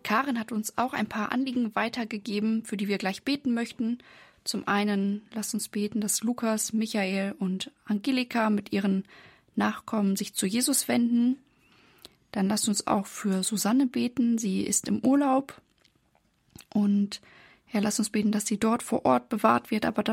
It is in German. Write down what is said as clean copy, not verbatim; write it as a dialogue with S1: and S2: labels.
S1: Karin hat uns auch ein paar Anliegen weitergegeben, für die wir gleich beten möchten. Zum einen lasst uns beten, dass Lukas, Michael und Angelika mit ihren Nachkommen sich zu Jesus wenden. Dann lasst uns auch für Susanne beten. Sie ist im Urlaub. Und lasst uns beten, dass sie dort vor Ort bewahrt wird, aber dann